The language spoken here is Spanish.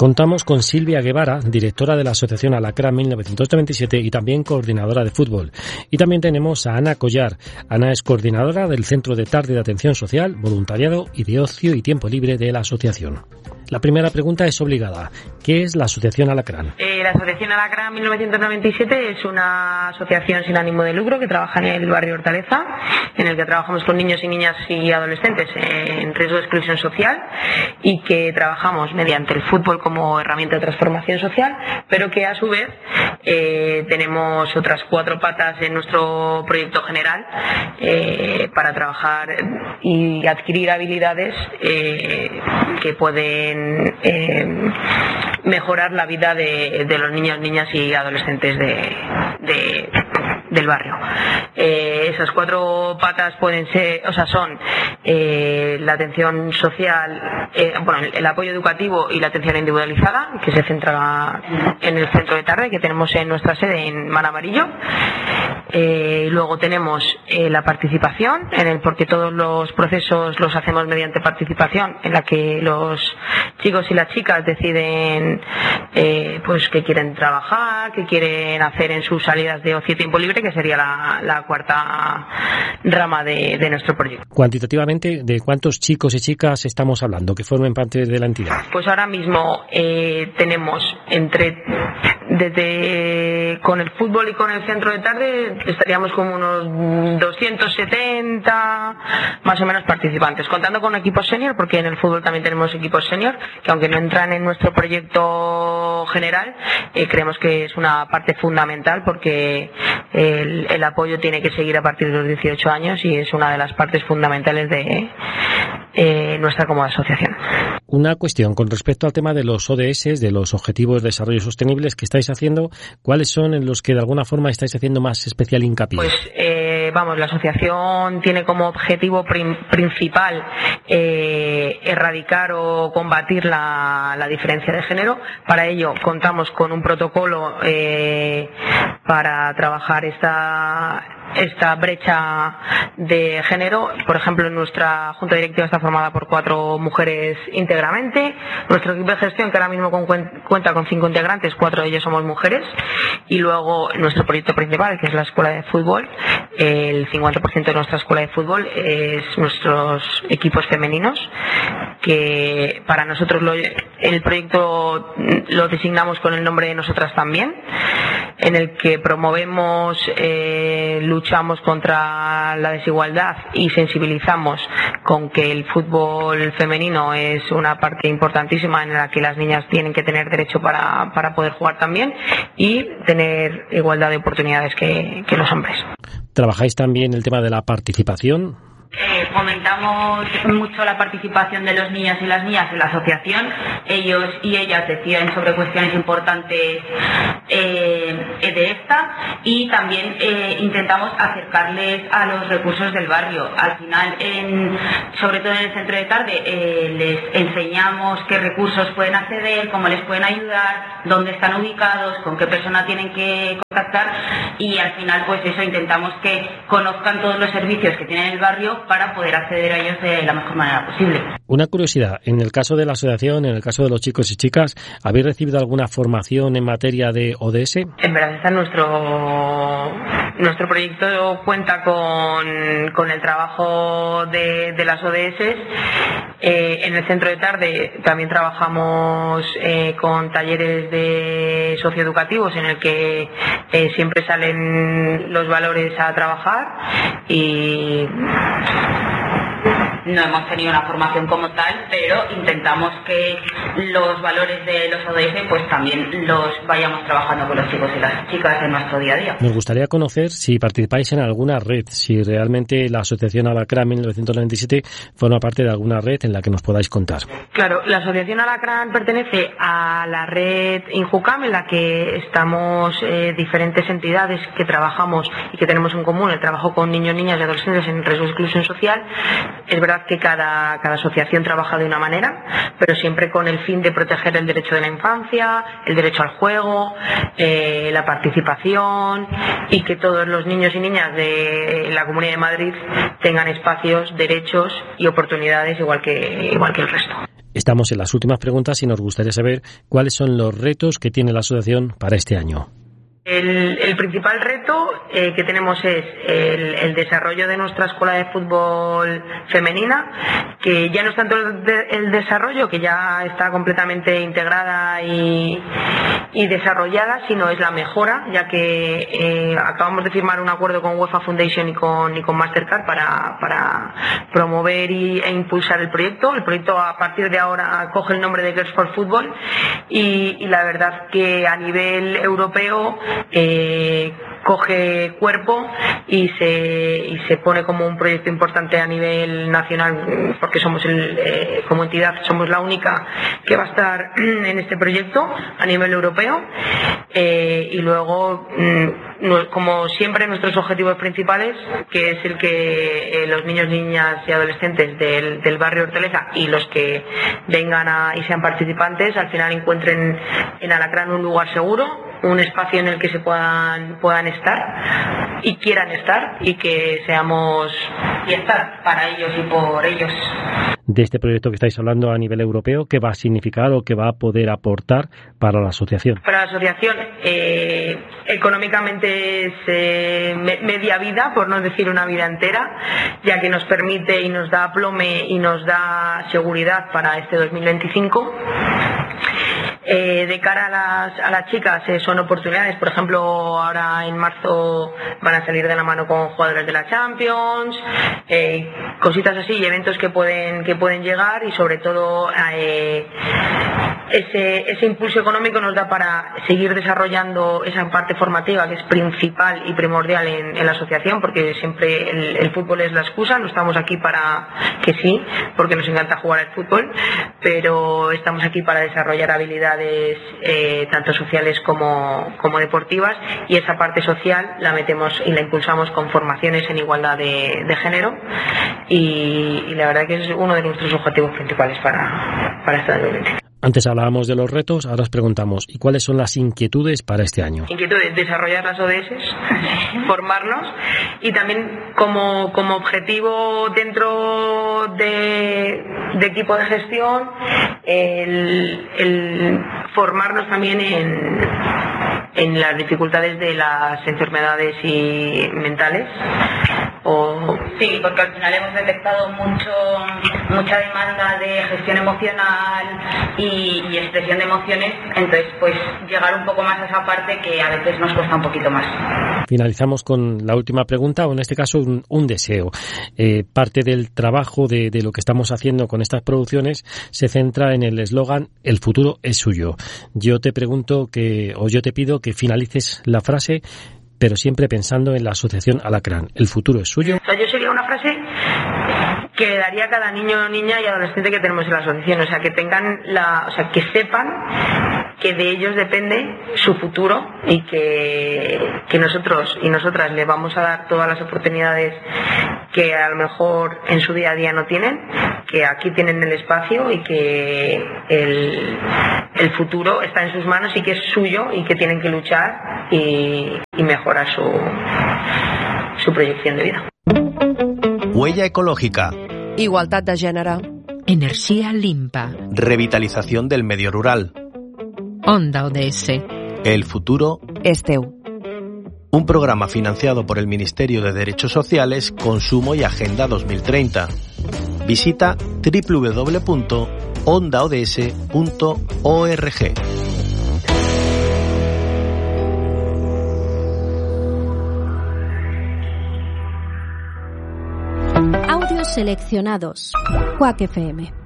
Contamos con Silvia Guevara, directora de la Asociación Alacrán 1997 y también coordinadora de fútbol. Y también tenemos a Ana Collar. Ana es coordinadora del Centro de Tarde de Atención Social, Voluntariado y de Ocio y Tiempo Libre de la asociación. La primera pregunta es obligada. ¿Qué es la Asociación Alacrán? La Asociación Alacrán 1997 es una asociación sin ánimo de lucro que trabaja en el barrio Hortaleza, en el que trabajamos con niños y niñas y adolescentes en riesgo de exclusión social y que trabajamos mediante el fútbol como herramienta de transformación social, pero que a su vez tenemos otras 4 patas en nuestro proyecto general para trabajar y adquirir habilidades que pueden mejorar la vida de los niños, niñas y adolescentes del barrio. Esas 4 patas pueden ser, son la atención social, el apoyo educativo y la atención individualizada, que se centra en el centro de tarde que tenemos en nuestra sede en Mar Amarillo. Luego tenemos la participación, porque todos los procesos los hacemos mediante participación, en la que los chicos y las chicas deciden pues qué quieren trabajar, qué quieren hacer en sus salidas de ocio y tiempo libre, que sería la 4ª rama de nuestro proyecto. Cuantitativamente, ¿de cuántos chicos y chicas estamos hablando que formen parte de la entidad? Pues ahora mismo tenemos desde con el fútbol y con el centro de tarde estaríamos como unos 270 más o menos participantes, contando con equipos senior, porque en el fútbol también tenemos equipos senior que aunque no entran en nuestro proyecto general, creemos que es una parte fundamental, porque el apoyo tiene que seguir a partir de los 18 años y es una de las partes fundamentales de nuestra como asociación. Una cuestión con respecto al tema de los ODS, de los Objetivos de Desarrollo Sostenibles que estáis haciendo, ¿cuáles son en los que de alguna forma estáis haciendo más especial hincapié? Pues la asociación tiene como objetivo principal erradicar o combatir la diferencia de género. Para ello contamos con un protocolo para trabajar esta brecha de género. Por ejemplo, nuestra junta directiva está formada por 4 mujeres íntegramente. Nuestro equipo de gestión, que ahora mismo cuenta con 5 integrantes, 4 de ellos somos mujeres. Y luego nuestro proyecto principal, que es la escuela de fútbol, el 50% de nuestra escuela de fútbol es nuestros equipos femeninos, que para nosotros el proyecto lo designamos con el nombre de Nosotras También, en el que promovemos, luchamos contra la desigualdad y sensibilizamos con que el fútbol femenino es una parte importantísima en la que las niñas tienen que tener derecho para poder jugar también y tener igualdad de oportunidades que los hombres. ¿Trabajáis también el tema de la participación? Fomentamos mucho la participación de los niños y las niñas en la asociación. Ellos y ellas deciden sobre cuestiones importantes de esta, y también intentamos acercarles a los recursos del barrio. Al final, sobre todo en el centro de tarde, les enseñamos qué recursos pueden acceder, cómo les pueden ayudar, dónde están ubicados, con qué persona tienen que contactar, y al final pues eso, intentamos que conozcan todos los servicios que tiene el barrio para poder acceder a ellos de la mejor manera posible. Una curiosidad, en el caso de la asociación, en el caso de los chicos y chicas, ¿habéis recibido alguna formación en materia de ODS? En verdad nuestro proyecto cuenta con el trabajo de las ODS. En el centro de tarde también trabajamos con talleres de socioeducativos en el que siempre salen los valores a trabajar, y no hemos tenido una formación como tal, pero intentamos que los valores de los ODS pues también los vayamos trabajando con los chicos y las chicas en nuestro día a día. Nos gustaría conocer si participáis en alguna red, si realmente la Asociación Alacrán 1997 forma parte de alguna red en la que nos podáis contar. Claro, la Asociación Alacrán pertenece a la red Injucam, en la que estamos diferentes entidades que trabajamos y que tenemos en común el trabajo con niños, niñas y adolescentes en riesgo de exclusión social. Es verdad que cada asociación trabaja de una manera, pero siempre con el fin de proteger el derecho de la infancia, el derecho al juego, la participación, y que todos los niños y niñas de la Comunidad de Madrid tengan espacios, derechos y oportunidades igual que el resto. Estamos en las últimas preguntas y nos gustaría saber cuáles son los retos que tiene la asociación para este año. El principal reto que tenemos es el desarrollo de nuestra escuela de fútbol femenina, que ya no es tanto el desarrollo, que ya está completamente integrada y desarrollada, sino es la mejora, ya que acabamos de firmar un acuerdo con UEFA Foundation y con Mastercard para promover e impulsar el proyecto. El proyecto a partir de ahora coge el nombre de Girls for Football y la verdad que a nivel europeo coge cuerpo y se pone como un proyecto importante a nivel nacional, porque somos como entidad somos la única que va a estar en este proyecto a nivel europeo, y luego como siempre nuestros objetivos principales, que es el que los niños, niñas y adolescentes del barrio Hortaleza y los que vengan y sean participantes al final encuentren en Alacrán un lugar seguro, un espacio en el que se puedan estar y quieran estar, y que seamos y estar para ellos y por ellos. De este proyecto que estáis hablando a nivel europeo, ¿qué va a significar o qué va a poder aportar para la asociación? Para la asociación, económicamente es media vida, por no decir una vida entera, ya que nos permite y nos da aplome y nos da seguridad para este 2025. De cara a las chicas son oportunidades, por ejemplo ahora en marzo van a salir de la mano con jugadores de la Champions, cositas así y eventos que pueden llegar, y sobre todo ese impulso económico nos da para seguir desarrollando esa parte formativa que es principal y primordial en la asociación, porque siempre el fútbol es la excusa, no estamos aquí para que sí, porque nos encanta jugar al fútbol, pero estamos aquí para desarrollar habilidades tanto sociales como deportivas, y esa parte social la metemos y la impulsamos con formaciones en igualdad de género, y la verdad que es uno de nuestros objetivos principales para este 2020. Antes hablábamos de los retos, ahora os preguntamos, ¿y cuáles son las inquietudes para este año? Inquietudes, desarrollar las ODS, formarnos, y también como objetivo dentro de equipo de gestión, el formarnos también en las dificultades de las enfermedades mentales. Sí, porque al final hemos detectado mucha demanda de gestión emocional y expresión de emociones, entonces pues llegar un poco más a esa parte que a veces nos cuesta un poquito más. Finalizamos con la última pregunta, o en este caso un deseo. Parte del trabajo de lo que estamos haciendo con estas producciones se centra en el eslogan "El futuro es suyo". Yo te pido que finalices la frase, pero siempre pensando en la asociación Alacrán. ¿El futuro es suyo? O sea, yo sería una frase que le daría a cada niño, niña y adolescente que tenemos en la asociación, o sea, que tengan que sepan que de ellos depende su futuro, y que nosotros y nosotras les vamos a dar todas las oportunidades que a lo mejor en su día a día no tienen, que aquí tienen el espacio, y que el futuro está en sus manos y que es suyo, y que tienen que luchar y mejorar su proyección de vida. Huella ecológica. Igualdad de gènere. Energía limpa. Revitalización del medio rural. Onda ODS. El futuro és teu. Un programa financiado por el Ministerio de Derechos Sociales, Consumo y Agenda 2030. Visita www.ondaods.org. Audios seleccionados. Quack FM.